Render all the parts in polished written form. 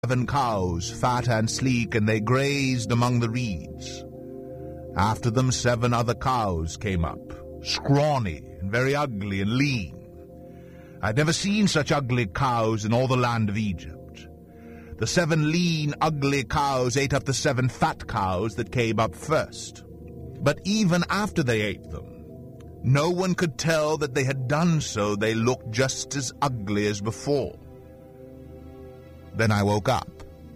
7 cows, fat and sleek, and they grazed among the reeds. After them 7 other cows came up, scrawny and very ugly and lean. I'd never seen such ugly cows in all the land of Egypt. The 7 lean, ugly cows ate up the 7 fat cows that came up first. But even after they ate them, no one could tell that they had done so. They looked just as ugly as before. Then I woke up.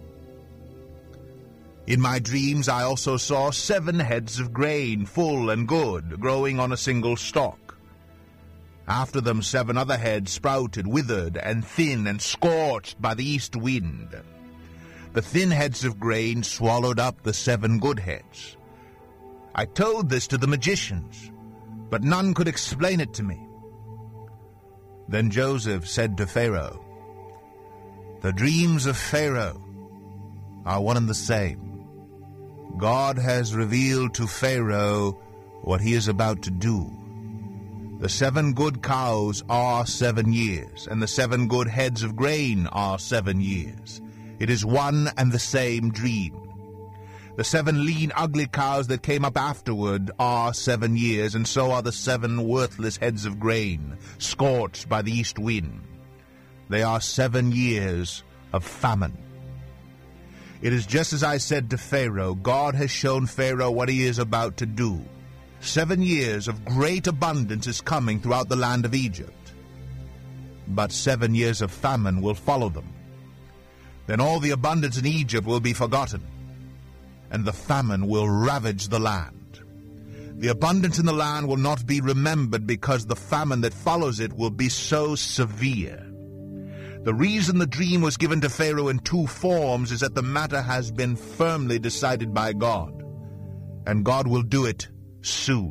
In my dreams I also saw 7 heads of grain, full and good, growing on a single stalk. After them 7 other heads sprouted, withered and thin and scorched by the east wind. The thin heads of grain swallowed up the 7 good heads. I told this to the magicians, but none could explain it to me. Then Joseph said to Pharaoh, "The dreams of Pharaoh are one and the same. God has revealed to Pharaoh what he is about to do. The 7 good cows are 7 years, and the 7 good heads of grain are 7 years. It is one and the same dream. The 7 lean, ugly cows that came up afterward are 7 years, and so are the 7 worthless heads of grain, scorched by the east wind. They are 7 years of famine. It is just as I said to Pharaoh. God has shown Pharaoh what he is about to do. 7 years of great abundance is coming throughout the land of Egypt. But 7 years of famine will follow them. Then all the abundance in Egypt will be forgotten, and the famine will ravage the land. The abundance in the land will not be remembered because the famine that follows it will be so severe. The reason the dream was given to Pharaoh in 2 forms is that the matter has been firmly decided by God, and God will do it soon.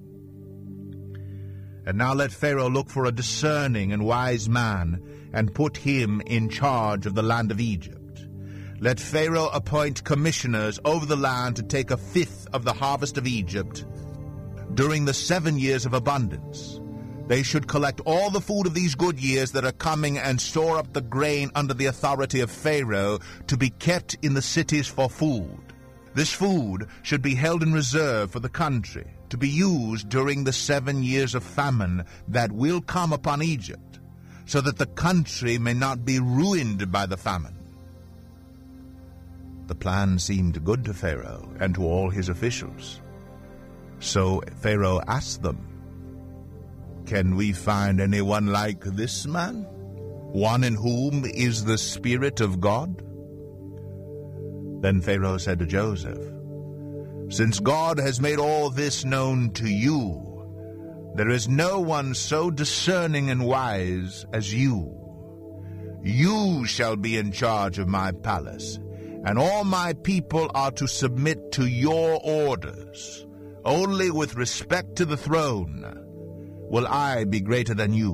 And now let Pharaoh look for a discerning and wise man and put him in charge of the land of Egypt. Let Pharaoh appoint commissioners over the land to take 1/5 of the harvest of Egypt during the 7 years of abundance. They should collect all the food of these good years that are coming and store up the grain under the authority of Pharaoh to be kept in the cities for food. This food should be held in reserve for the country to be used during the 7 years of famine that will come upon Egypt, so that the country may not be ruined by the famine." The plan seemed good to Pharaoh and to all his officials. So Pharaoh asked them, "Can we find anyone like this man? One in whom is the Spirit of God?" Then Pharaoh said to Joseph, "Since God has made all this known to you, there is no one so discerning and wise as you. You shall be in charge of my palace, and all my people are to submit to your orders. Only with respect to the throne will I be greater than you."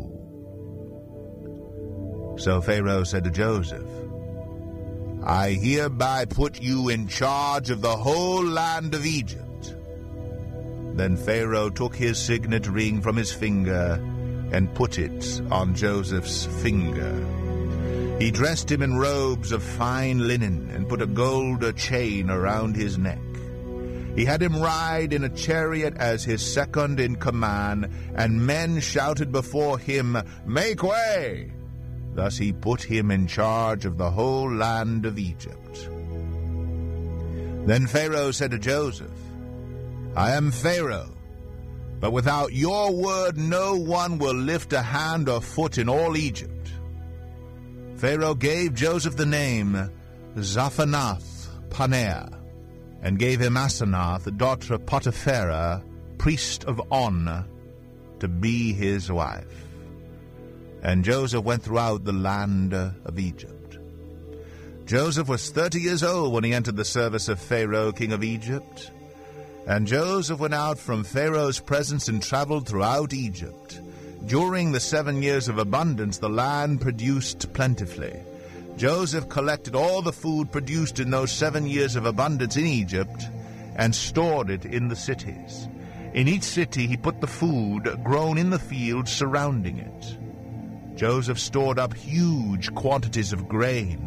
So Pharaoh said to Joseph, "I hereby put you in charge of the whole land of Egypt." Then Pharaoh took his signet ring from his finger and put it on Joseph's finger. He dressed him in robes of fine linen and put a gold chain around his neck. He had him ride in a chariot as his second in command, and men shouted before him, "Make way!" Thus he put him in charge of the whole land of Egypt. Then Pharaoh said to Joseph, "I am Pharaoh, but without your word no one will lift a hand or foot in all Egypt." Pharaoh gave Joseph the name Zaphanath-Paneah, and gave him Asenath, daughter of Potipherah, priest of On, to be his wife. And Joseph went throughout the land of Egypt. Joseph was 30 years old when he entered the service of Pharaoh, king of Egypt. And Joseph went out from Pharaoh's presence and traveled throughout Egypt. During the 7 years of abundance, the land produced plentifully. Joseph collected all the food produced in those 7 years of abundance in Egypt and stored it in the cities. In each city he put the food grown in the fields surrounding it. Joseph stored up huge quantities of grain,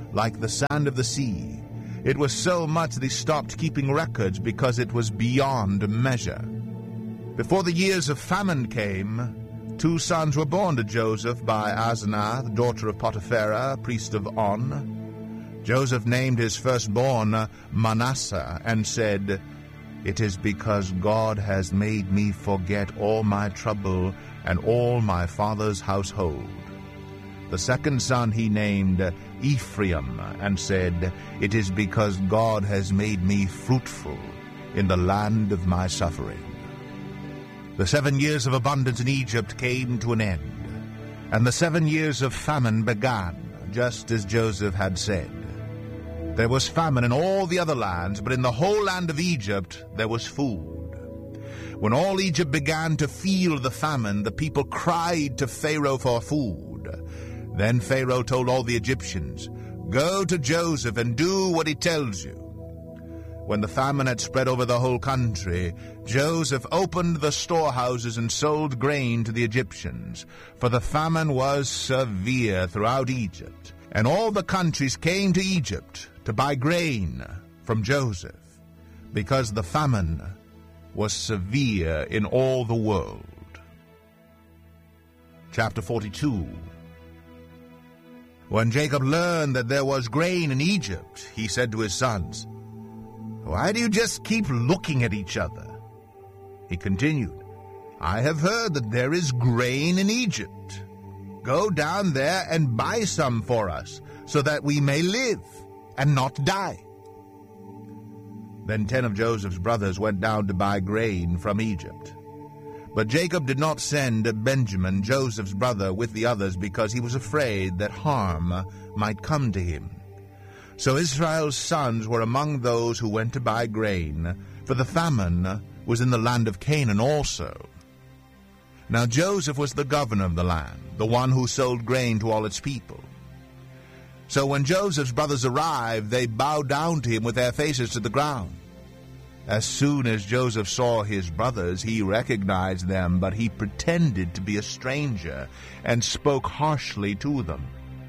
like the sand of the sea. It was so much that he stopped keeping records because it was beyond measure. Before the years of famine came, 2 sons were born to Joseph by Asenath, the daughter of Potipherah, priest of On. Joseph named his firstborn Manasseh and said, "It is because God has made me forget all my trouble and all my father's household." The second son he named Ephraim and said, "It is because God has made me fruitful in the land of my suffering." The 7 years of abundance in Egypt came to an end, and the 7 years of famine began, just as Joseph had said. There was famine in all the other lands, but in the whole land of Egypt there was food. When all Egypt began to feel the famine, the people cried to Pharaoh for food. Then Pharaoh told all the Egyptians, "Go to Joseph and do what he tells you." When the famine had spread over the whole country, Joseph opened the storehouses and sold grain to the Egyptians, for the famine was severe throughout Egypt, and all the countries came to Egypt to buy grain from Joseph, because the famine was severe in all the world. Chapter 42. When Jacob learned that there was grain in Egypt, he said to his sons, "Why do you just keep looking at each other?" He continued, "I have heard that there is grain in Egypt. Go down there and buy some for us, so that we may live and not die." Then 10 of Joseph's brothers went down to buy grain from Egypt. But Jacob did not send Benjamin, Joseph's brother, with the others, because he was afraid that harm might come to him. So Israel's sons were among those who went to buy grain, for the famine was in the land of Canaan also. Now Joseph was the governor of the land, the one who sold grain to all its people. So when Joseph's brothers arrived, they bowed down to him with their faces to the ground. As soon as Joseph saw his brothers, he recognized them, but he pretended to be a stranger and spoke harshly to them.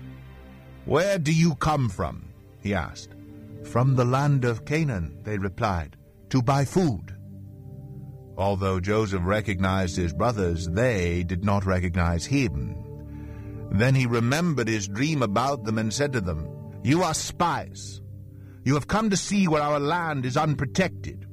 "Where do you come from?" he asked. "From the land of Canaan," they replied, "to buy food." Although Joseph recognized his brothers, they did not recognize him. Then he remembered his dream about them and said to them, "You are spies. You have come to see where our land is unprotected."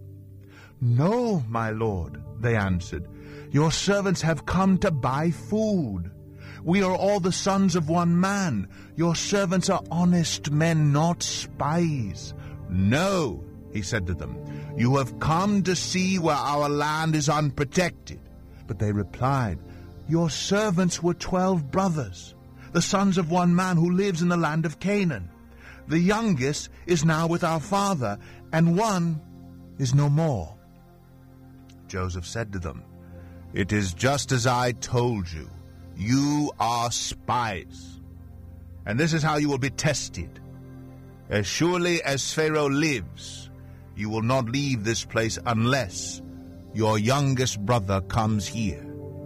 "No, my lord," they answered. "Your servants have come to buy food. We are all the sons of one man. Your servants are honest men, not spies." "No," he said to them, "you have come to see where our land is unprotected." But they replied, "Your servants were 12 brothers, the sons of one man who lives in the land of Canaan. The youngest is now with our father, and one is no more." Joseph said to them, "It is just as I told you. You are spies. And this is how you will be tested. As surely as Pharaoh lives, you will not leave this place unless your youngest brother comes here.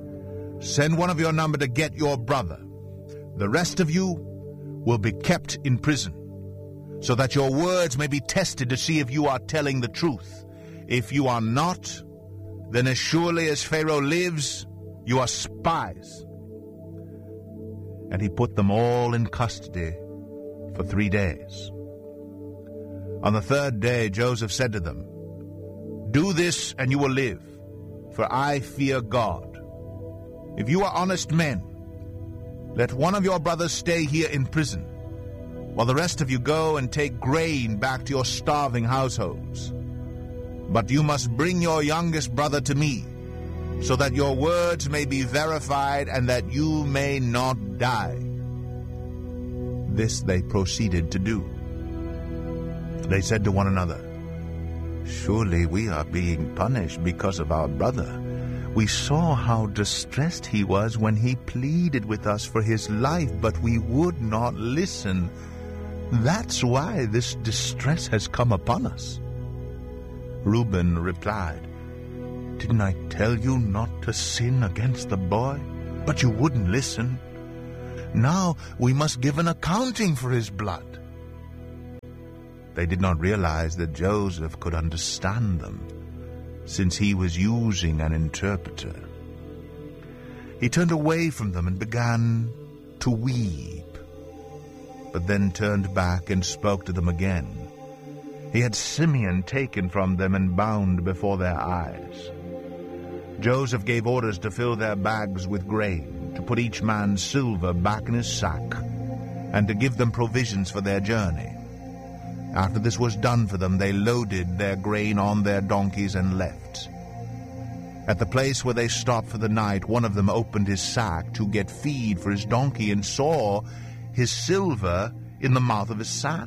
Send one of your number to get your brother. The rest of you will be kept in prison, so that your words may be tested to see if you are telling the truth. If you are not, then as surely as Pharaoh lives, you are spies." And he put them all in custody for 3 days. On the 3rd day, Joseph said to them, "Do this and you will live, for I fear God. If you are honest men, let one of your brothers stay here in prison, while the rest of you go and take grain back to your starving households. But you must bring your youngest brother to me, so that your words may be verified and that you may not die." This they proceeded to do. They said to one another, "Surely we are being punished because of our brother. We saw how distressed he was when he pleaded with us for his life, but we would not listen. That's why this distress has come upon us." Reuben replied, "Didn't I tell you not to sin against the boy? But you wouldn't listen. Now we must give an accounting for his blood. They did not realize that Joseph could understand them, since he was using an interpreter. He turned away from them and began to weep, but then turned back and spoke to them again. He had Simeon taken from them and bound before their eyes. Joseph gave orders to fill their bags with grain, to put each man's silver back in his sack, and to give them provisions for their journey. After this was done for them, they loaded their grain on their donkeys and left. At the place where they stopped for the night, one of them opened his sack to get feed for his donkey and saw his silver in the mouth of his sack.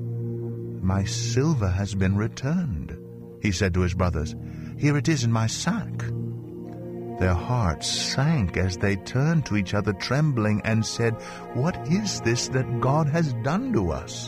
"My silver has been returned," he said to his brothers. "Here it is in my sack." Their hearts sank as they turned to each other trembling and said, "What is this that God has done to us?"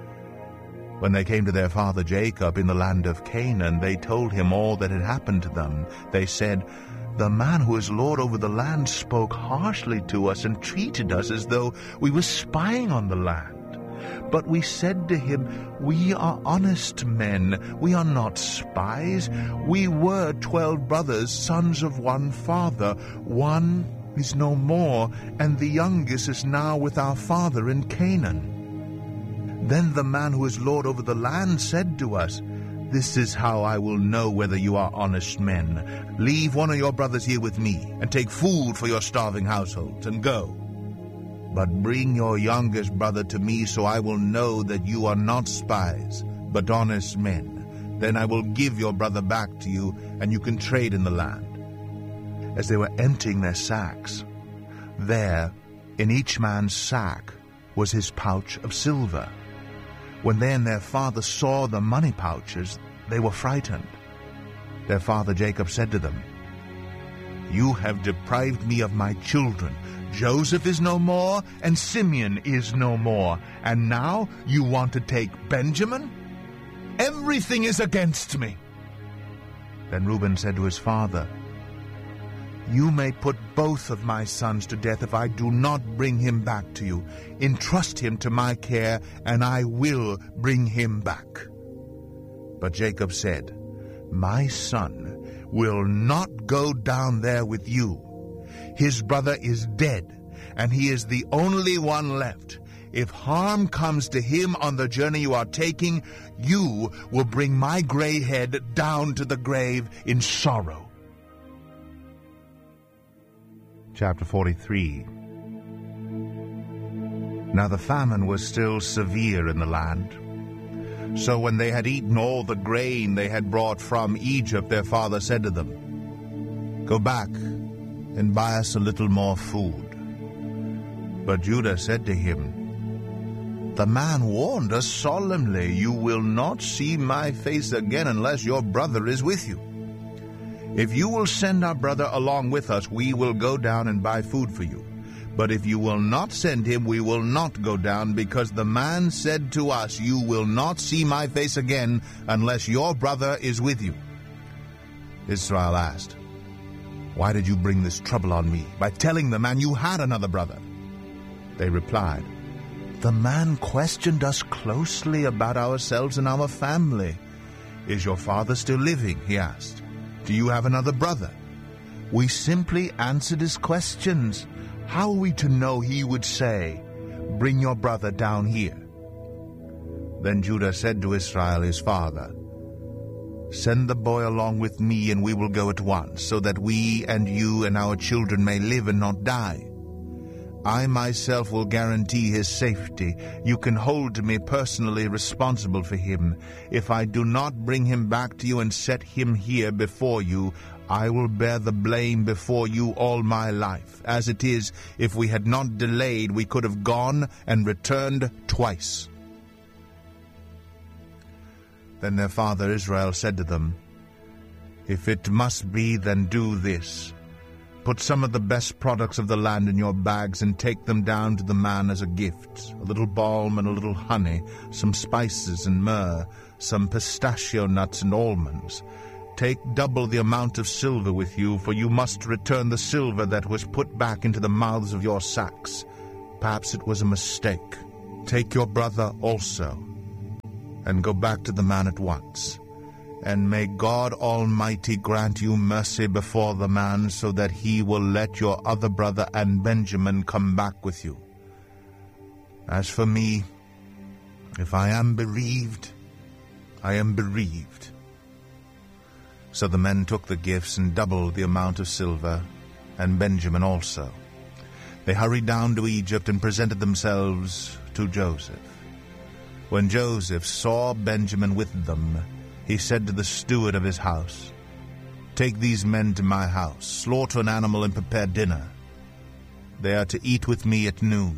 When they came to their father Jacob in the land of Canaan, they told him all that had happened to them. They said, "The man who is lord over the land spoke harshly to us and treated us as though we were spying on the land. But we said to him, 'We are honest men. We are not spies. We were 12 brothers, sons of one father. One is no more, and the youngest is now with our father in Canaan.' Then the man who is lord over the land said to us, 'This is how I will know whether you are honest men. Leave one of your brothers here with me, and take food for your starving households, and go. But bring your youngest brother to me, so I will know that you are not spies, but honest men. Then I will give your brother back to you, and you can trade in the land.' As they were emptying their sacks, there, in each man's sack, was his pouch of silver. When they and their father saw the money pouches, they were frightened. Their father Jacob said to them, 'You have deprived me of my children. Joseph is no more, and Simeon is no more. And now you want to take Benjamin? Everything is against me.' Then Reuben said to his father, 'You may put both of my sons to death if I do not bring him back to you. Entrust him to my care, and I will bring him back.' But Jacob said, 'My son will not go down there with you. His brother is dead, and he is the only one left. If harm comes to him on the journey you are taking, you will bring my gray head down to the grave in sorrow.'" Chapter 43. Now the famine was still severe in the land. So when they had eaten all the grain they had brought from Egypt, their father said to them, "Go back and buy us a little more food." But Judah said to him, "The man warned us solemnly, 'You will not see my face again unless your brother is with you. If you will send our brother along with us, we will go down and buy food for you. But if you will not send him, we will not go down, because the man said to us, "You will not see my face again unless your brother is with you." Israel asked, "Why did you bring this trouble on me by telling the man you had another brother?" They replied, "The man questioned us closely about ourselves and our family. 'Is your father still living?' he asked. 'Do you have another brother?' We simply answered his questions. How are we to know he would say, 'Bring your brother down here'?" Then Judah said to Israel his father, "Send the boy along with me, and we will go at once, so that we and you and our children may live and not die. I myself will guarantee his safety. You can hold me personally responsible for him. If I do not bring him back to you and set him here before you, I will bear the blame before you all my life. As it is, if we had not delayed, we could have gone and returned twice." Then their father Israel said to them, "If it must be, then do this. Put some of the best products of the land in your bags and take them down to the man as a gift, a little balm and a little honey, some spices and myrrh, some pistachio nuts and almonds. Take double the amount of silver with you, for you must return the silver that was put back into the mouths of your sacks. Perhaps it was a mistake. Take your brother also." and go back to the man at once. And may God Almighty grant you mercy before the man, so that he will let your other brother and Benjamin come back with you. As for me, if I am bereaved, I am bereaved." So the men took the gifts and doubled the amount of silver, and Benjamin also. They hurried down to Egypt and presented themselves to Joseph. When Joseph saw Benjamin with them, he said to the steward of his house, "Take these men to my house, slaughter an animal and prepare dinner. They are to eat with me at noon."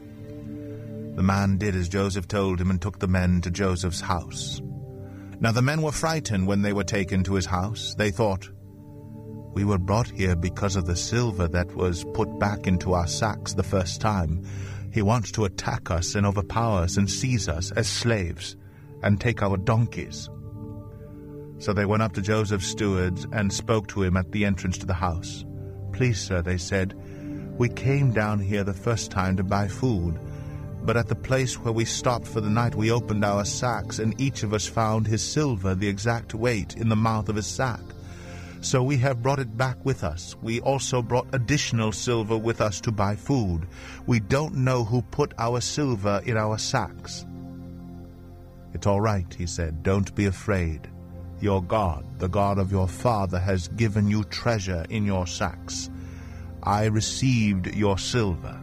The man did as Joseph told him and took the men to Joseph's house. Now the men were frightened when they were taken to his house. They thought, "We were brought here because of the silver that was put back into our sacks the first time. He wants to attack us and overpower us and seize us as slaves and take our donkeys." So they went up to Joseph's stewards and spoke to him at the entrance to the house. "Please, sir," they said, "we came down here the first time to buy food, but at the place where we stopped for the night we opened our sacks, and each of us found his silver, the exact weight, in the mouth of his sack. So we have brought it back with us. We also brought additional silver with us to buy food. We don't know who put our silver in our sacks." "It's all right," he said. "Don't be afraid. Your God, the God of your father, has given you treasure in your sacks. I received your silver."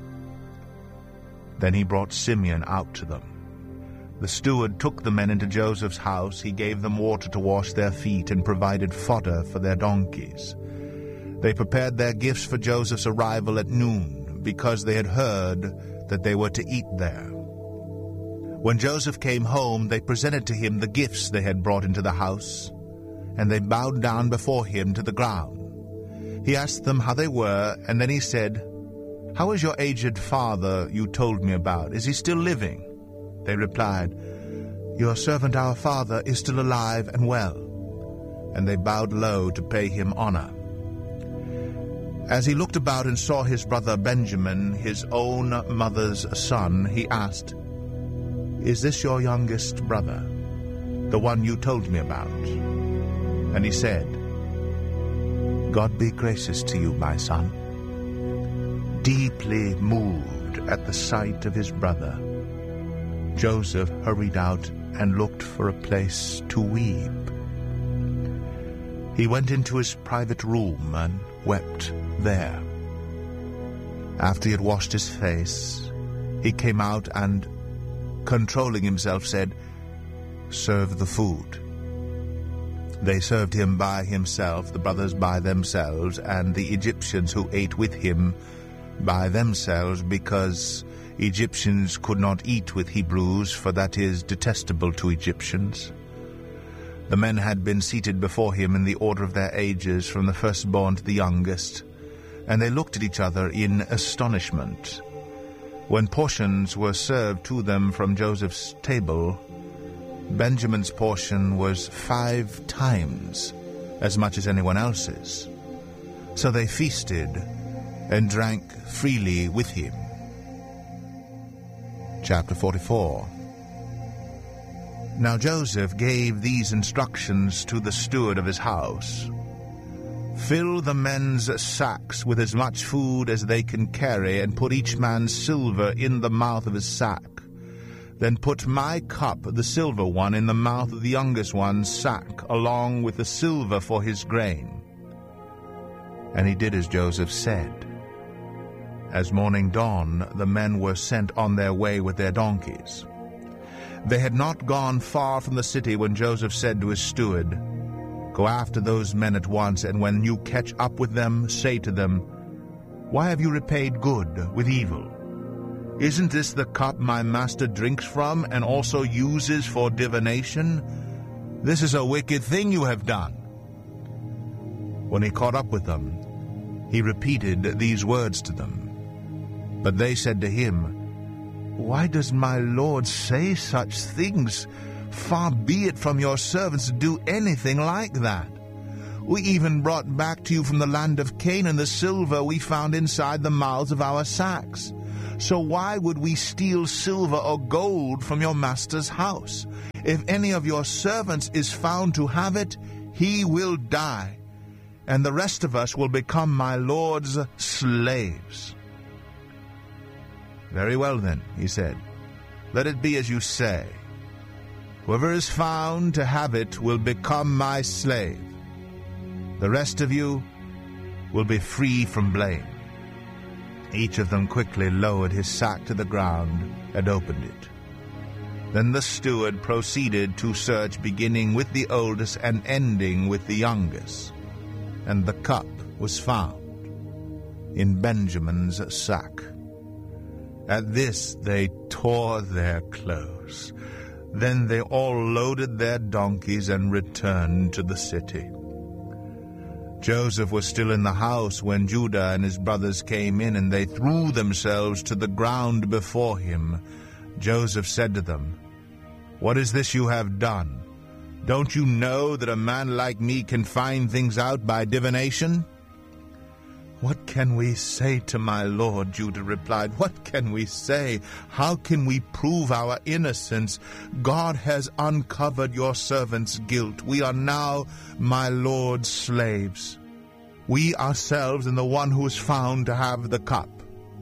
Then he brought Simeon out to them. The steward took the men into Joseph's house. He gave them water to wash their feet and provided fodder for their donkeys. They prepared their gifts for Joseph's arrival at noon, because they had heard that they were to eat there. When Joseph came home, they presented to him the gifts they had brought into the house, and they bowed down before him to the ground. He asked them how they were, and then he said, "How is your aged father you told me about? Is he still living?" They replied, "Your servant our father is still alive and well." And they bowed low to pay him honor. As he looked about and saw his brother Benjamin, his own mother's son, he asked, "Is this your youngest brother, the one you told me about?" And he said, "God be gracious to you, my son." Deeply moved at the sight of his brother, Joseph hurried out and looked for a place to weep. He went into his private room and wept there. After he had washed his face, he came out and, controlling himself, said, "Serve the food." They served him by himself, the brothers by themselves, and the Egyptians who ate with him by themselves, because Egyptians could not eat with Hebrews, for that is detestable to Egyptians. The men had been seated before him in the order of their ages, from the firstborn to the youngest, and they looked at each other in astonishment. When portions were served to them from Joseph's table, Benjamin's portion was 5 times as much as anyone else's. So they feasted and drank freely with him. Chapter 44. Now Joseph gave these instructions to the steward of his house. "Fill the men's sacks with as much food as they can carry, and put each man's silver in the mouth of his sack. Then put my cup, the silver one, in the mouth of the youngest one's sack, along with the silver for his grain." And he did as Joseph said. As morning dawned, the men were sent on their way with their donkeys. They had not gone far from the city when Joseph said to his steward, "Go after those men at once, and when you catch up with them, say to them, 'Why have you repaid good with evil? Isn't this the cup my master drinks from and also uses for divination? This is a wicked thing you have done.' When he caught up with them, he repeated these words to them. But they said to him, 'Why does my lord say such things? Far be it from your servants to do anything like that. We even brought back to you from the land of Canaan the silver we found inside the mouths of our sacks. So why would we steal silver or gold from your master's house? If any of your servants is found to have it, he will die, and the rest of us will become my lord's slaves." "Very well then," he said. "Let it be as you say. Whoever is found to have it will become my slave. The rest of you will be free from blame." Each of them quickly lowered his sack to the ground and opened it. Then the steward proceeded to search, beginning with the oldest and ending with the youngest. And the cup was found in Benjamin's sack. At this they tore their clothes. Then they all loaded their donkeys and returned to the city. Joseph was still in the house when Judah and his brothers came in, and they threw themselves to the ground before him. Joseph said to them, "What is this you have done? Don't you know that a man like me can find things out by divination?" "What can we say to my lord?" Judah replied. "What can we say? How can we prove our innocence? God has uncovered your servant's guilt. We are now my lord's slaves, we ourselves and the one who is found to have the cup."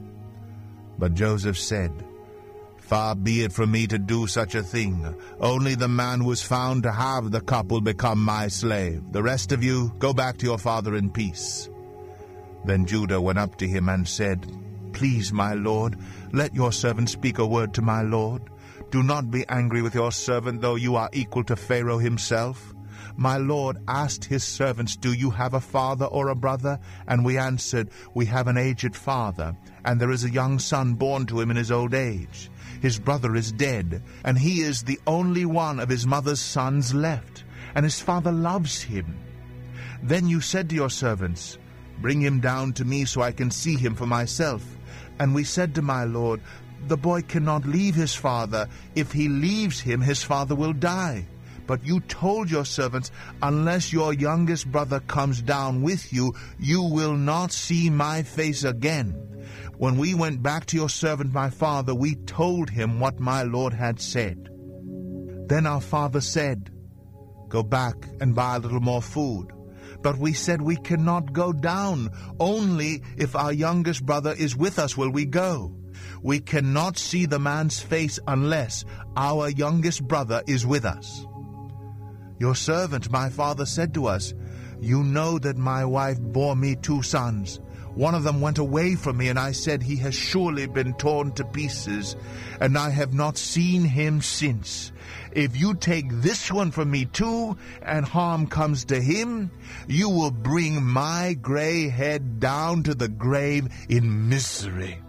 But Joseph said, "Far be it from me to do such a thing. Only the man who is found to have the cup will become my slave. The rest of you, go back to your father in peace." Then Judah went up to him and said, "Please, my lord, let your servant speak a word to my lord. Do not be angry with your servant, though you are equal to Pharaoh himself. My lord asked his servants, 'Do you have a father or a brother?' And we answered, 'We have an aged father, and there is a young son born to him in his old age. His brother is dead, and he is the only one of his mother's sons left, and his father loves him.' Then you said to your servants, 'Bring him down to me so I can see him for myself.' And we said to my lord, 'The boy cannot leave his father. If he leaves him, his father will die.' But you told your servants, 'Unless your youngest brother comes down with you, you will not see my face again.' When we went back to your servant my father, we told him what my lord had said. Then our father said, 'Go back and buy a little more food.' But we said, 'We cannot go down. Only if our youngest brother is with us will we go. We cannot see the man's face unless our youngest brother is with us.' Your servant, my father, said to us, 'You know that my wife bore me 2 sons. One of them went away from me, and I said, he has surely been torn to pieces, and I have not seen him since. If you take this one from me too, and harm comes to him, you will bring my gray head down to the grave in misery.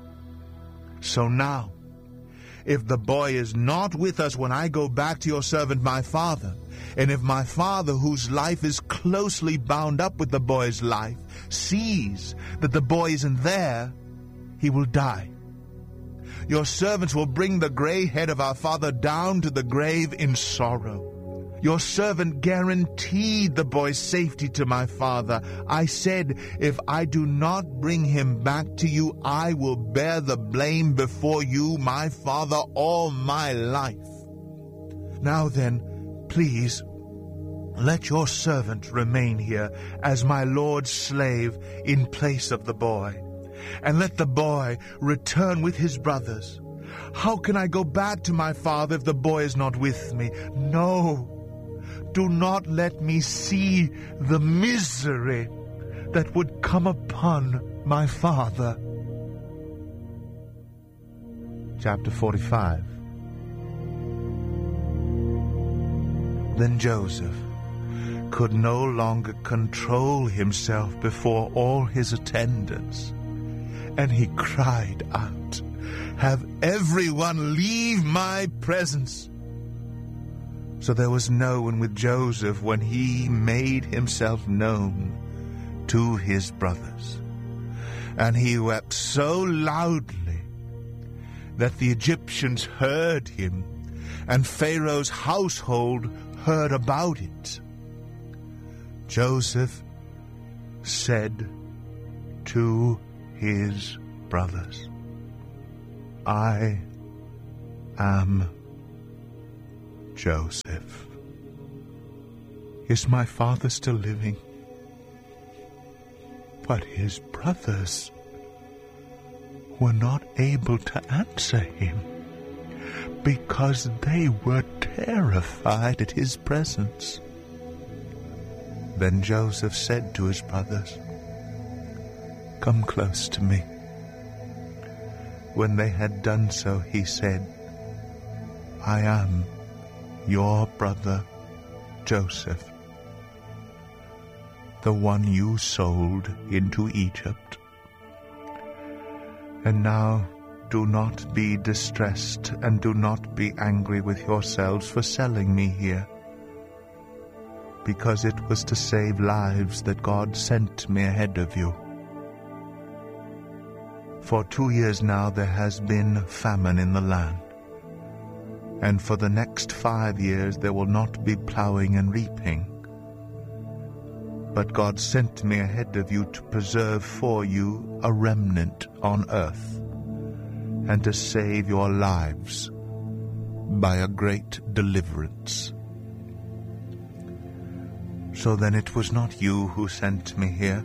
So now, if the boy is not with us when I go back to your servant my father, and if my father, whose life is closely bound up with the boy's life, sees that the boy isn't there, he will die. Your servants will bring the gray head of our father down to the grave in sorrow. Your servant guaranteed the boy's safety to my father. I said, if I do not bring him back to you, I will bear the blame before you, my father, all my life. Now then, please, let your servant remain here as my lord's slave in place of the boy, and let the boy return with his brothers. How can I go back to my father if the boy is not with me? No, do not let me see the misery that would come upon my father." Chapter 45. Then Joseph could no longer control himself before all his attendants, and he cried out, "Have everyone leave my presence!" So there was no one with Joseph when he made himself known to his brothers. And he wept so loudly that the Egyptians heard him, and Pharaoh's household heard about it. Joseph said to his brothers, I am Joseph. Is my father still living? But his brothers were not able to answer him because they were terrified at his presence. Then Joseph said to his brothers, "Come close to me." When they had done so, he said, "I am your brother Joseph, the one you sold into Egypt. And now do not be distressed, and do not be angry with yourselves for selling me here, because it was to save lives that God sent me ahead of you. For 2 years now there has been famine in the land, and for the next 5 years there will not be plowing and reaping. But God sent me ahead of you to preserve for you a remnant on earth, and to save your lives by a great deliverance. So then it was not you who sent me here,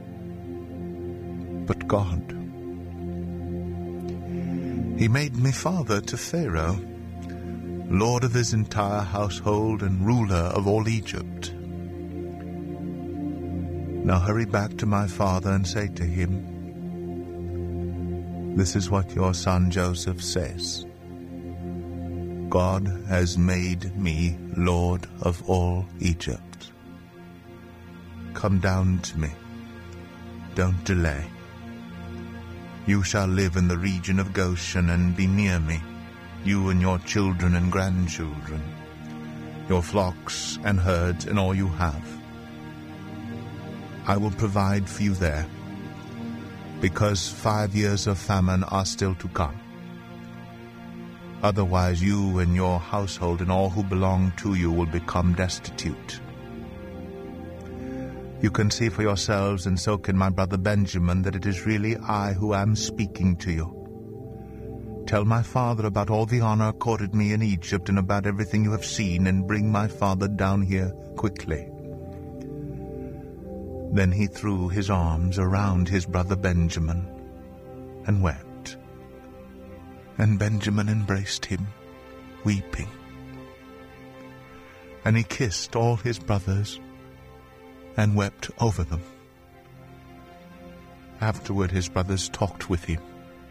but God. He made me father to Pharaoh, lord of his entire household and ruler of all Egypt. Now hurry back to my father and say to him, 'This is what your son Joseph says. God has made me lord of all Egypt. Come down to me. Don't delay. You shall live in the region of Goshen and be near me, you and your children and grandchildren, your flocks and herds and all you have. I will provide for you there, because 5 years of famine are still to come. Otherwise you and your household and all who belong to you will become destitute. You can see for yourselves, and so can my brother Benjamin, that it is really I who am speaking to you. Tell my father about all the honor accorded me in Egypt and about everything you have seen, and bring my father down here quickly." Then he threw his arms around his brother Benjamin and wept. And Benjamin embraced him, weeping. And he kissed all his brothers and wept over them. Afterward his brothers talked with him.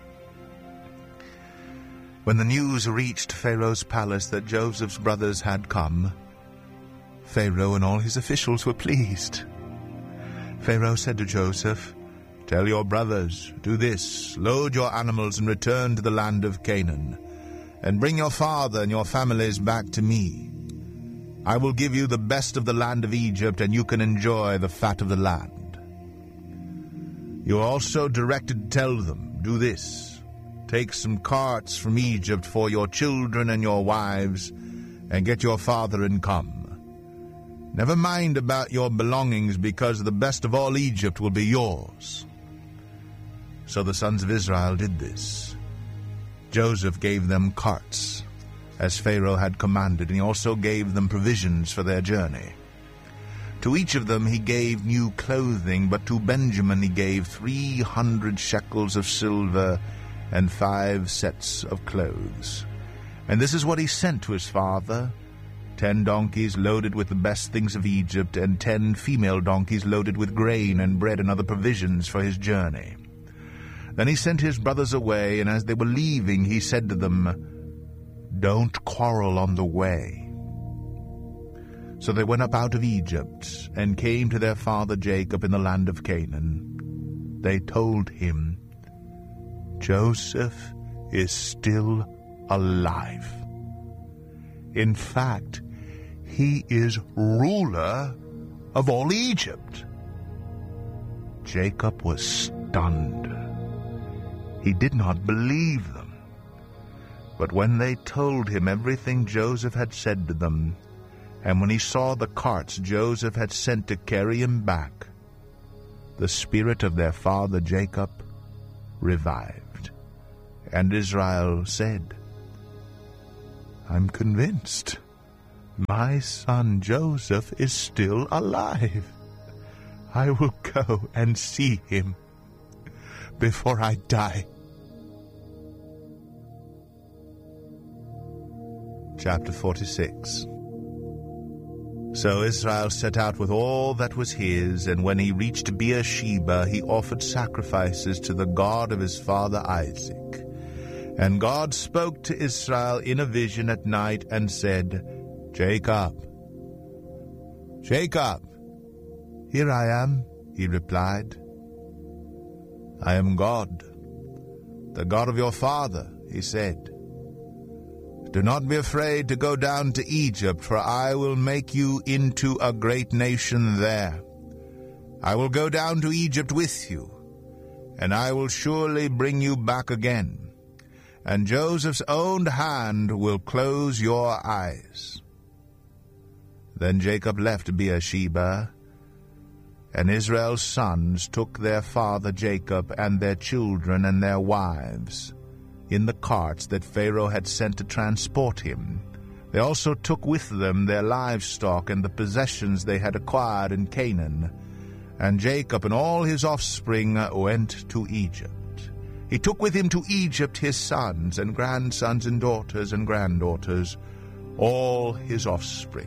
When the news reached Pharaoh's palace that Joseph's brothers had come, Pharaoh and all his officials were pleased. Pharaoh said to Joseph, "Tell your brothers, do this, load your animals and return to the land of Canaan, and bring your father and your families back to me. I will give you the best of the land of Egypt, and you can enjoy the fat of the land." You are also directed to tell them, "Do this, take some carts from Egypt for your children and your wives, and get your father and come. Never mind about your belongings, because the best of all Egypt will be yours." So the sons of Israel did this. Joseph gave them carts, as Pharaoh had commanded, and he also gave them provisions for their journey. To each of them he gave new clothing, but to Benjamin he gave 300 shekels of silver and 5 sets of clothes. And this is what he sent to his father: 10 donkeys loaded with the best things of Egypt, and 10 female donkeys loaded with grain and bread and other provisions for his journey. Then he sent his brothers away, and as they were leaving he said to them, "Don't quarrel on the way." So they went up out of Egypt and came to their father Jacob in the land of Canaan. They told him, "Joseph is still alive. In fact, he is ruler of all Egypt." Jacob was stunned. He did not believe them. But when they told him everything Joseph had said to them, and when he saw the carts Joseph had sent to carry him back, the spirit of their father Jacob revived, and Israel said, "I'm convinced my son Joseph is still alive. I will go and see him before I die." Chapter 46. So Israel set out with all that was his, and when he reached Beersheba, he offered sacrifices to the God of his father Isaac. And God spoke to Israel in a vision at night and said, "Jacob, Jacob." "Here I am," he replied. "I am God, the God of your father," he said. "Do not be afraid to go down to Egypt, for I will make you into a great nation there. I will go down to Egypt with you, and I will surely bring you back again, and Joseph's own hand will close your eyes." Then Jacob left Beersheba, and Israel's sons took their father Jacob and their children and their wives in the carts that Pharaoh had sent to transport him. They also took with them their livestock and the possessions they had acquired in Canaan. And Jacob and all his offspring went to Egypt. He took with him to Egypt his sons and grandsons and daughters and granddaughters, all his offspring.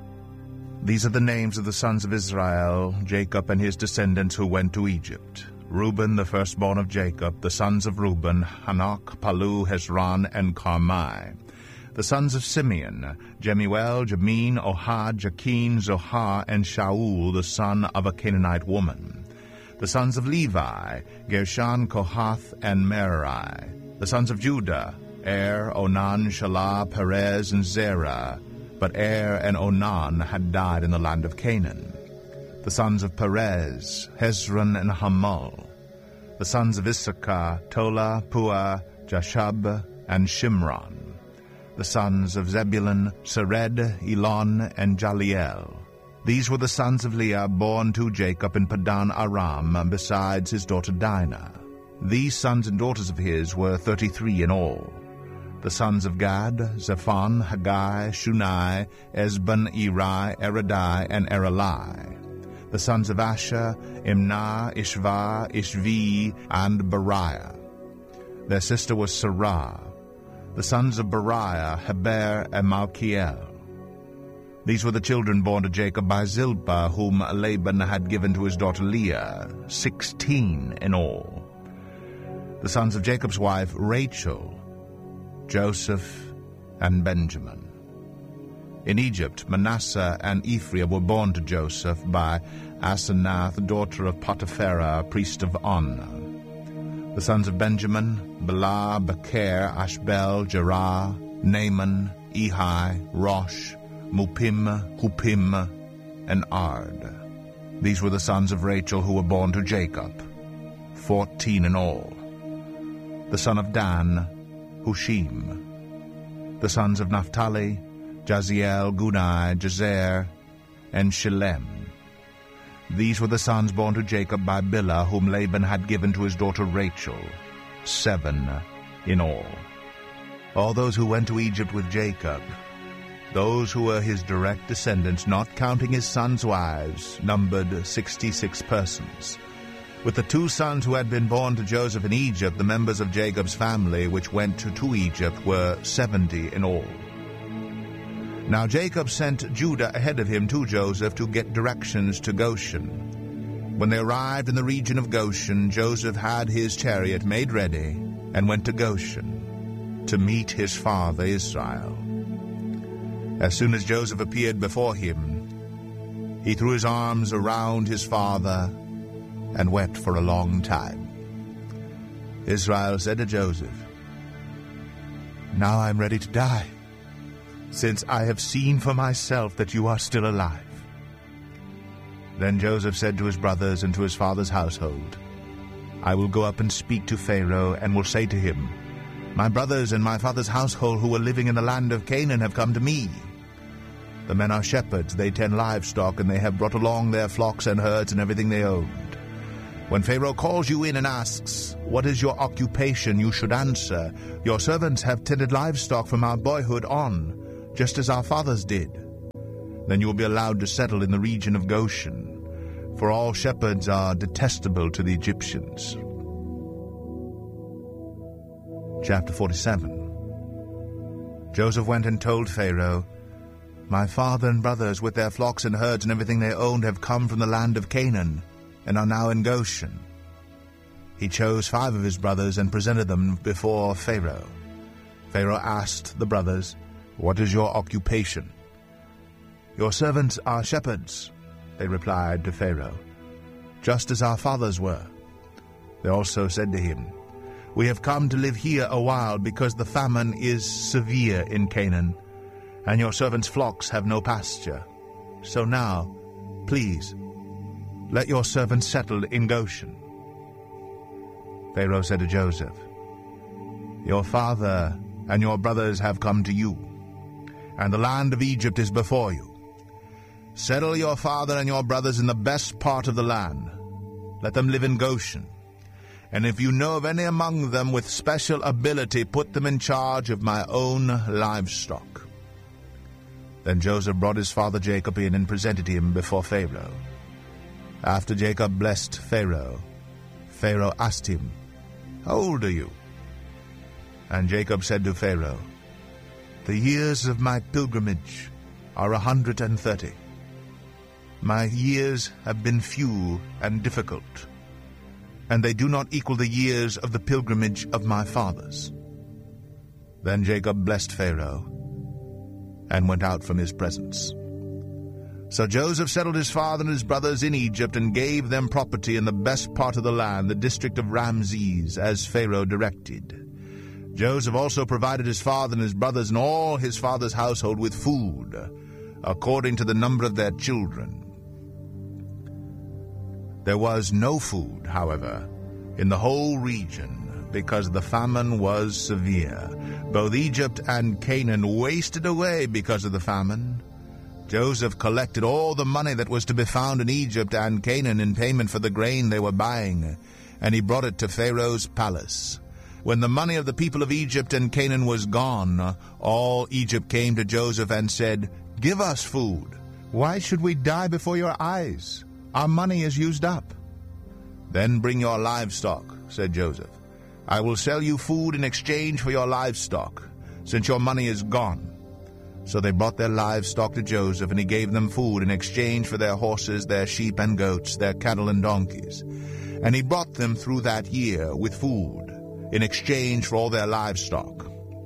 These are the names of the sons of Israel, Jacob and his descendants who went to Egypt. Reuben, the firstborn of Jacob, the sons of Reuben, Hanok, Palu, Hezron, and Carmi. The sons of Simeon, Jemuel, Jamin, Ohad, Jachin, Zohar, and Shaul, the son of a Canaanite woman. The sons of Levi, Gershon, Kohath, and Merari. The sons of Judah, Onan, Shelah, Perez, and Zerah. But and Onan had died in the land of Canaan. The sons of Perez, Hezron, and Hamul. The sons of Issachar, Tola, Puah, Jashub, and Shimron. The sons of Zebulun, Sered, Elon, and Jaliel. These were the sons of Leah born to Jacob in Padan Aram, besides his daughter Dinah. These sons and daughters of his were 33 in all. The sons of Gad, Zephon, Haggai, Shunai, Esban, Eri, Eradai, and Erelai. The sons of Asher, Imnah, Ishva, Ishvi, and Beriah. Their sister was Sarah. The sons of Beriah, Heber, and Malchiel. These were the children born to Jacob by Zilpah, whom Laban had given to his daughter Leah, 16 in all. The sons of Jacob's wife, Rachel, Joseph, and Benjamin. In Egypt, Manasseh and Ephraim were born to Joseph by Asenath, daughter of Potipharah, priest of On. The sons of Benjamin, Bela, Becher, Ashbel, Jerah, Naaman, Ehi, Rosh, Mupim, Hupim, and Ard. These were the sons of Rachel who were born to Jacob, 14 in all. The son of Dan, Hushim. The sons of Naphtali, Jaziel, Gunai, Jazer, and Shilem. These were the sons born to Jacob by Bilhah, whom Laban had given to his daughter Rachel, 7 in all. All those who went to Egypt with Jacob, those who were his direct descendants, not counting his sons' wives, numbered 66 persons. With the 2 sons who had been born to Joseph in Egypt, the members of Jacob's family which went to Egypt were 70 in all. Now Jacob sent Judah ahead of him to Joseph to get directions to Goshen. When they arrived in the region of Goshen, Joseph had his chariot made ready and went to Goshen to meet his father Israel. As soon as Joseph appeared before him, he threw his arms around his father and wept for a long time. Israel said to Joseph, "Now I am ready to die, since I have seen for myself that you are still alive." Then Joseph said to his brothers and to his father's household, "I will go up and speak to Pharaoh, and will say to him, 'My brothers and my father's household who are living in the land of Canaan have come to me. The men are shepherds, they tend livestock, and they have brought along their flocks and herds and everything they owned. When Pharaoh calls you in and asks, 'What is your occupation?' you should answer, 'Your servants have tended livestock from our boyhood on, just as our fathers did.' Then you will be allowed to settle in the region of Goshen, for all shepherds are detestable to the Egyptians." Chapter 47. Joseph went and told Pharaoh, "My father and brothers with their flocks and herds and everything they owned have come from the land of Canaan, and are now in Goshen." He chose 5 of his brothers and presented them before Pharaoh. Pharaoh asked the brothers, "What is your occupation?" "Your servants are shepherds," they replied to Pharaoh, "just as our fathers were." They also said to him, "We have come to live here a while because the famine is severe in Canaan, and your servants' flocks have no pasture. So now, please, let your servants settle in Goshen." Pharaoh said to Joseph, "Your father and your brothers have come to you, and the land of Egypt is before you. Settle your father and your brothers in the best part of the land. Let them live in Goshen. And if you know of any among them with special ability, put them in charge of my own livestock." Then Joseph brought his father Jacob in and presented him before Pharaoh. After Jacob blessed Pharaoh, Pharaoh asked him, "How old are you?" And Jacob said to Pharaoh, "The years of my pilgrimage are 130. My years have been few and difficult, and they do not equal the years of the pilgrimage of my fathers." Then Jacob blessed Pharaoh and went out from his presence. So Joseph settled his father and his brothers in Egypt and gave them property in the best part of the land, the district of Ramses, as Pharaoh directed. Joseph also provided his father and his brothers and all his father's household with food, according to the number of their children. There was no food, however, in the whole region, because the famine was severe. Both Egypt and Canaan wasted away because of the famine. Joseph collected all the money that was to be found in Egypt and Canaan in payment for the grain they were buying, and he brought it to Pharaoh's palace. When the money of the people of Egypt and Canaan was gone, all Egypt came to Joseph and said, "Give us food. Why should we die before your eyes? Our money is used up." "Then bring your livestock," said Joseph. "I will sell you food in exchange for your livestock, since your money is gone." So they brought their livestock to Joseph, and he gave them food in exchange for their horses, their sheep and goats, their cattle and donkeys. And he brought them through that year with food in exchange for all their livestock.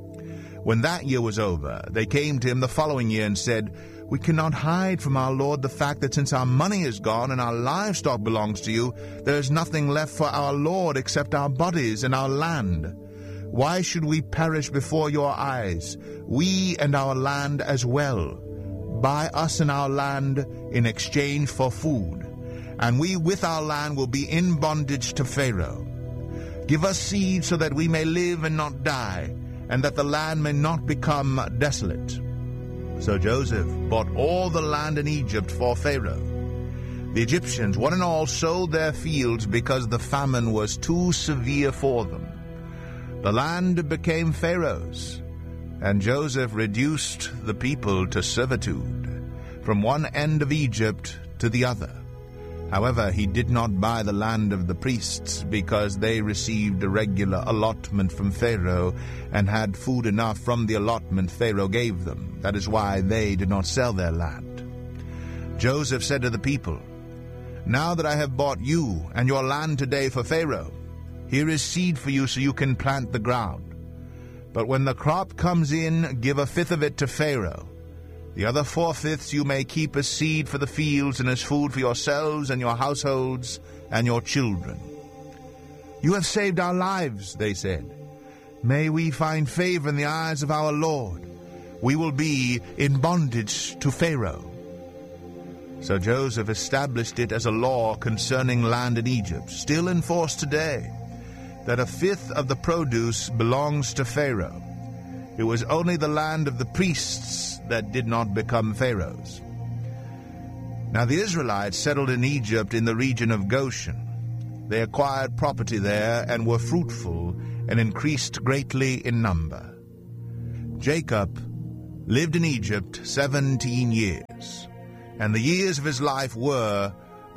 When that year was over, they came to him the following year and said, "We cannot hide from our lord the fact that since our money is gone and our livestock belongs to you, there is nothing left for our lord except our bodies and our land. Why should we perish before your eyes, we and our land as well? Buy us and our land in exchange for food, and we with our land will be in bondage to Pharaoh. Give us seed so that we may live and not die, and that the land may not become desolate." So Joseph bought all the land in Egypt for Pharaoh. The Egyptians, one and all, sold their fields because the famine was too severe for them. The land became Pharaoh's, and Joseph reduced the people to servitude, from one end of Egypt to the other. However, he did not buy the land of the priests, because they received a regular allotment from Pharaoh and had food enough from the allotment Pharaoh gave them. That is why they did not sell their land. Joseph said to the people, "Now that I have bought you and your land today for Pharaoh, here is seed for you so you can plant the ground. But when the crop comes in, give 1/5 of it to Pharaoh. The other 4/5 you may keep as seed for the fields and as food for yourselves and your households and your children." "You have saved our lives," they said. "May we find favor in the eyes of our Lord. We will be in bondage to Pharaoh." So Joseph established it as a law concerning land in Egypt, still in force today, that 1/5 of the produce belongs to Pharaoh. It was only the land of the priests that did not become Pharaoh's. Now the Israelites settled in Egypt in the region of Goshen. They acquired property there and were fruitful and increased greatly in number. Jacob lived in Egypt 17 years, and the years of his life were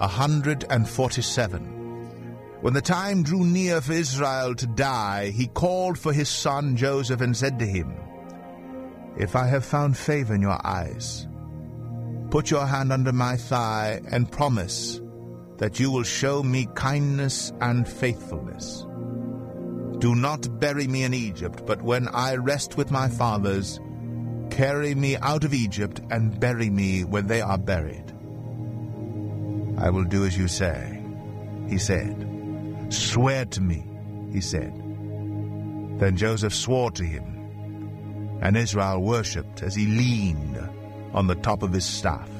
147. When the time drew near for Israel to die, he called for his son Joseph and said to him, "If I have found favor in your eyes, put your hand under my thigh and promise that you will show me kindness and faithfulness. Do not bury me in Egypt, but when I rest with my fathers, carry me out of Egypt and bury me where they are buried." "I will do as you say," he said. "Swear to me," he said. Then Joseph swore to him, and Israel worshipped as he leaned on the top of his staff.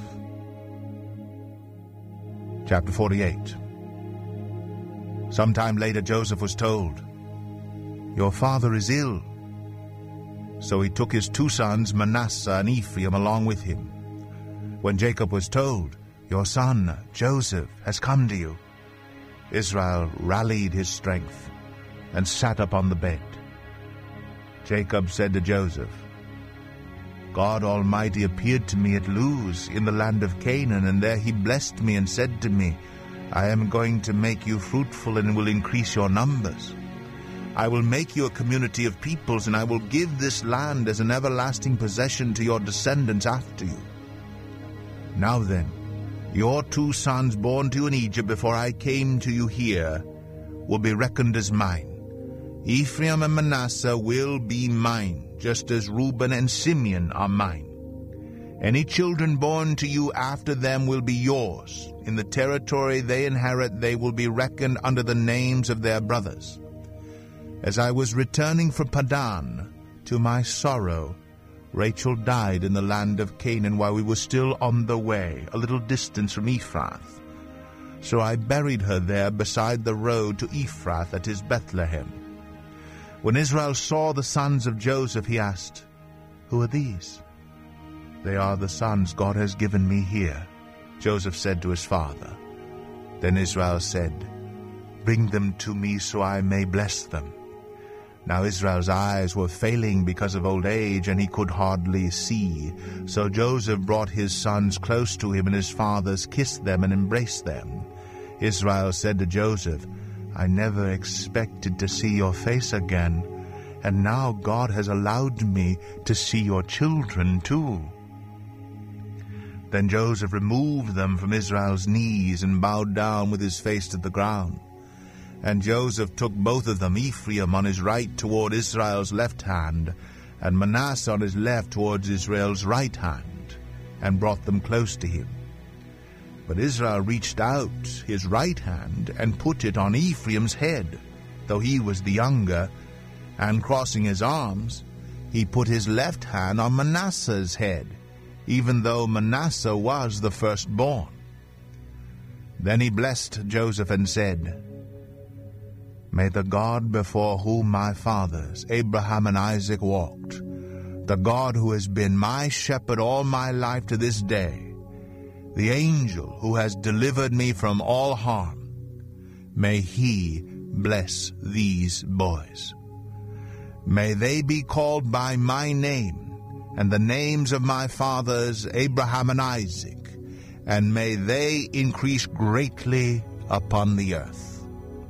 Chapter 48. Sometime later Joseph was told, "Your father is ill." So he took his 2 sons, Manasseh and Ephraim, along with him. When Jacob was told, "Your son Joseph has come to you," Israel rallied his strength and sat up on the bed. Jacob said to Joseph, "God Almighty appeared to me at Luz in the land of Canaan, and there he blessed me and said to me, 'I am going to make you fruitful and will increase your numbers. I will make you a community of peoples, and I will give this land as an everlasting possession to your descendants after you.' Now then, your 2 sons born to you in Egypt before I came to you here will be reckoned as mine. Ephraim and Manasseh will be mine, just as Reuben and Simeon are mine. Any children born to you after them will be yours. In the territory they inherit, they will be reckoned under the names of their brothers. As I was returning from Padan, to my sorrow, Rachel died in the land of Canaan while we were still on the way, a little distance from Ephrath. So I buried her there beside the road to Ephrath, that is Bethlehem. When Israel saw the sons of Joseph, he asked, 'Who are these?' 'They are the sons God has given me here,' Joseph said to his father. Then Israel said, 'Bring them to me so I may bless them.' Now Israel's eyes were failing because of old age, and he could hardly see. So Joseph brought his sons close to him, and his fathers kissed them and embraced them. Israel said to Joseph, 'I never expected to see your face again, and now God has allowed me to see your children too.' Then Joseph removed them from Israel's knees and bowed down with his face to the ground. And Joseph took both of them, Ephraim on his right toward Israel's left hand, and Manasseh on his left towards Israel's right hand, and brought them close to him. But Israel reached out his right hand and put it on Ephraim's head, though he was the younger, and crossing his arms, he put his left hand on Manasseh's head, even though Manasseh was the firstborn. Then he blessed Joseph and said, 'May the God before whom my fathers, Abraham and Isaac, walked, the God who has been my shepherd all my life to this day, the angel who has delivered me from all harm, may he bless these boys. May they be called by my name and the names of my fathers Abraham and Isaac, and may they increase greatly upon the earth.'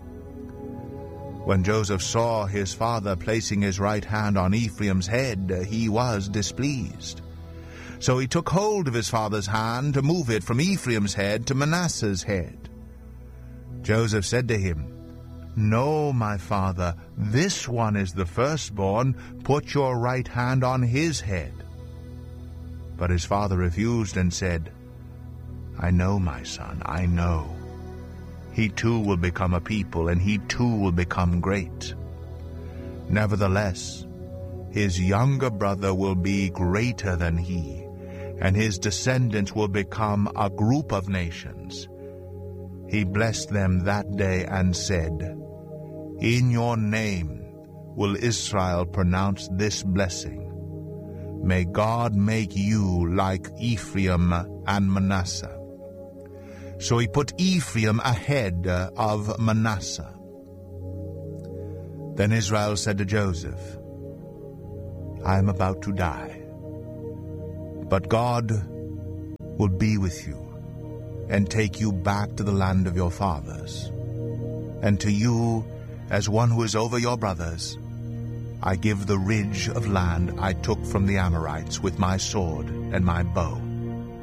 When Joseph saw his father placing his right hand on Ephraim's head, he was displeased. So he took hold of his father's hand to move it from Ephraim's head to Manasseh's head. Joseph said to him, 'No, my father, this one is the firstborn. Put your right hand on his head.' But his father refused and said, 'I know, my son, I know. He too will become a people, and he too will become great. Nevertheless, his younger brother will be greater than he, and his descendants will become a group of nations.' He blessed them that day and said, 'In your name will Israel pronounce this blessing. May God make you like Ephraim and Manasseh.' So he put Ephraim ahead of Manasseh. Then Israel said to Joseph, I am about to die, but God will be with you and take you back to the land of your fathers. And to you, as one who is over your brothers, I give the ridge of land I took from the Amorites with my sword and my bow.